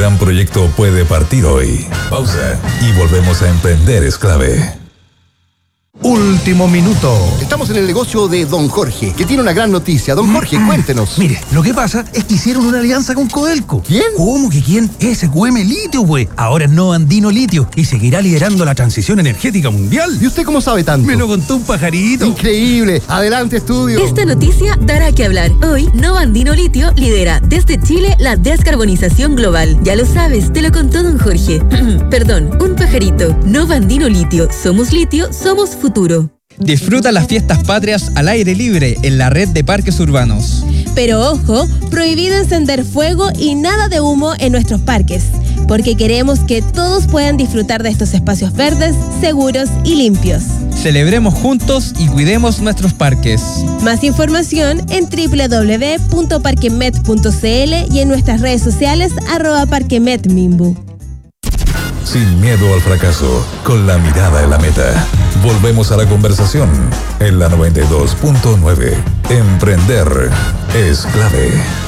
gran proyecto puede partir hoy. Pausa y volvemos a Emprender es Clave. Último minuto. Estamos en el negocio de Don Jorge, que tiene una gran noticia. Don Jorge, cuéntenos. Mire, lo que pasa es que hicieron una alianza con Codelco. ¿Quién? ¿Cómo que quién? SQM Litio, güey. Ahora es Nova Andino Litio y seguirá liderando la transición energética mundial. ¿Y usted cómo sabe tanto? Me lo contó un pajarito. Increíble. Adelante, estudio. Esta noticia dará que hablar. Hoy, Nova Andino Litio lidera desde Chile la descarbonización global. Ya lo sabes, te lo contó Don Jorge. Perdón, un pajarito. Nova Andino Litio. Somos litio, somos futuro. Disfruta las fiestas patrias al aire libre en la red de parques urbanos. Pero ojo, prohibido encender fuego y nada de humo en nuestros parques, porque queremos que todos puedan disfrutar de estos espacios verdes, seguros y limpios. Celebremos juntos y cuidemos nuestros parques. Más información en www.parquemet.cl y en nuestras redes sociales @parquemetmimbu. Sin miedo al fracaso, con la mirada en la meta. Volvemos a la conversación en la 92.9. Emprender es clave.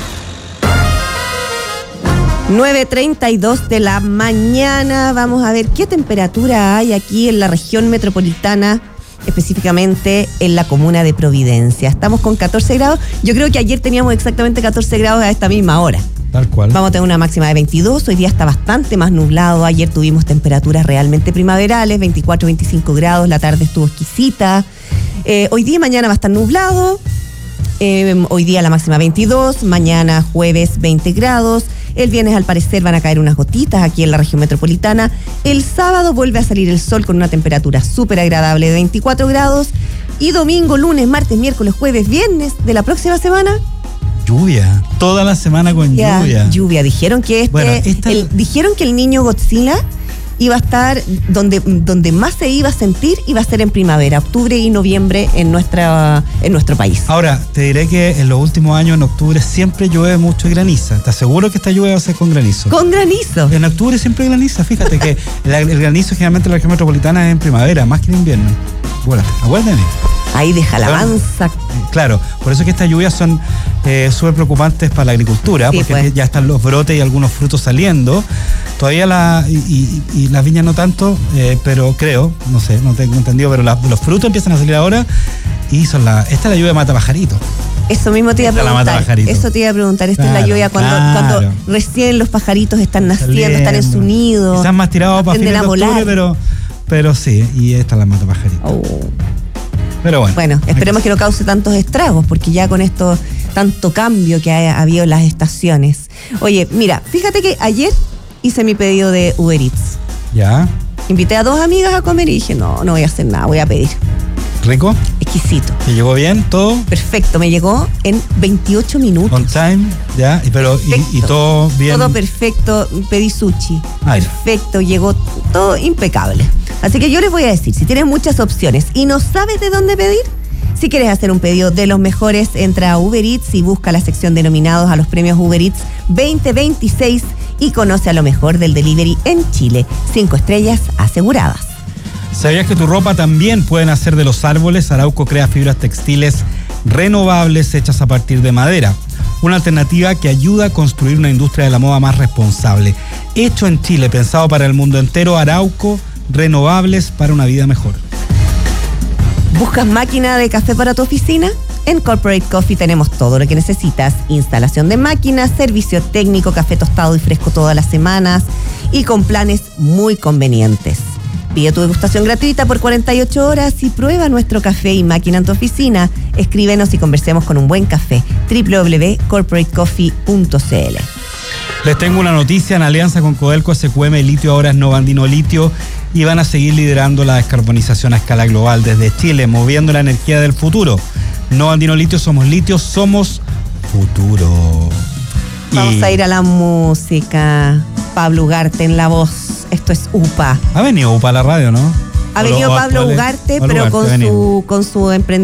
9:32 de la mañana. Vamos a ver qué temperatura hay aquí en la región metropolitana, específicamente en la comuna de Providencia. Estamos con 14 grados. Yo creo que ayer teníamos exactamente 14 grados a esta misma hora. Tal cual. Vamos a tener una máxima de 22. Hoy día está bastante más nublado. Ayer tuvimos temperaturas realmente primaverales, 24, 25 grados. La tarde estuvo exquisita. Hoy día y mañana va a estar nublado. Hoy día la máxima 22. Mañana jueves 20 grados. El viernes al parecer van a caer unas gotitas aquí en la región metropolitana. El sábado vuelve a salir el sol con una temperatura súper agradable de 24 grados. Y domingo, lunes, martes, miércoles, jueves, viernes de la próxima semana, lluvia, toda la semana con lluvia. Lluvia. Dijeron que dijeron que el niño Godzilla iba a estar donde más se iba a sentir, iba a ser en primavera, octubre y noviembre en nuestro país. Ahora, te diré que en los últimos años, en octubre, siempre llueve mucho y graniza. Te aseguro que esta lluvia va a ser con granizo. ¿Con granizo? En octubre siempre graniza. Fíjate que el granizo generalmente en la región metropolitana es en primavera, más que en invierno. Acuérdate. Ahí deja la avanza. Claro, por eso es que estas lluvias son súper preocupantes para la agricultura, sí, porque pues ya están los brotes y algunos frutos saliendo. Todavía y las viñas no tanto, pero creo, no sé, no tengo entendido, pero los frutos empiezan a salir ahora y esta es la lluvia de mata pajarito. Eso mismo te iba a preguntar. Esta es la lluvia cuando recién los pajaritos están naciendo, están en su nido. Quizás más tirados para fines de octubre, pero sí, y esta es la mata pajarito. Oh. Pero bueno, esperemos que no cause tantos estragos, porque ya con esto, tanto cambio que ha habido en las estaciones. Oye, mira, fíjate que ayer hice mi pedido de Uber Eats. ¿Ya? Invité a 2 amigas a comer y dije, no voy a hacer nada, voy a pedir. ¿Rico? Exquisito. ¿Te llegó bien todo? Perfecto, me llegó en 28 minutos. On time, ya, y todo bien. Todo perfecto, pedí sushi. Perfecto, llegó todo impecable. Así que yo les voy a decir, si tienes muchas opciones y no sabes de dónde pedir, si quieres hacer un pedido de los mejores, entra a Uber Eats y busca la sección de nominados a los premios Uber Eats 2026 y conoce a lo mejor del delivery en Chile. 5 estrellas aseguradas. ¿Sabías que tu ropa también puede nacer de los árboles? Arauco crea fibras textiles renovables hechas a partir de madera. Una alternativa que ayuda a construir una industria de la moda más responsable. Hecho en Chile, pensado para el mundo entero, Arauco, renovables para una vida mejor. ¿Buscas máquina de café para tu oficina? En Corporate Coffee tenemos todo lo que necesitas. Instalación de máquinas, servicio técnico, café tostado y fresco todas las semanas y con planes muy convenientes. Pide tu degustación gratuita por 48 horas y prueba nuestro café y máquina en tu oficina. Escríbenos y conversemos con un buen café. www.corporatecoffee.cl. Les tengo una noticia: en alianza con Codelco, SQM Litio ahora es Nova Andino Litio y van a seguir liderando la descarbonización a escala global desde Chile, moviendo la energía del futuro. Nova Andino Litio, somos litio, somos futuro. Vamos a ir a la música. Pablo Ugarte en la voz. Esto es UPA. Ha venido UPA a la radio, ¿no? Ha venido Pablo Ugarte, pero con su emprendimiento.